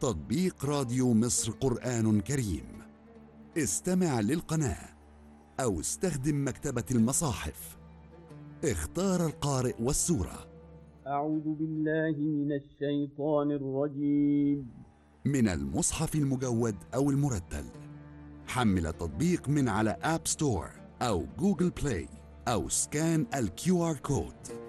تطبيق راديو مصر قرآن كريم. استمع للقناة أو استخدم مكتبة المصاحف. اختار القارئ والسورة. أعوذ بالله من الشيطان الرجيم. من المصحف المجود أو المرتل. حمل التطبيق من على آب ستور أو جوجل بلاي أو سكان الQR كود.